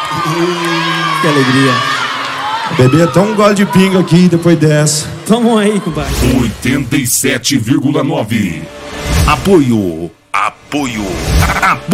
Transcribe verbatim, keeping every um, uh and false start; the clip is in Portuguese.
Que alegria. Beber até um gole de pinga aqui depois dessa. Vamos aí, compadre. oitenta e sete vírgula nove. Apoio. Apoio. Apoio.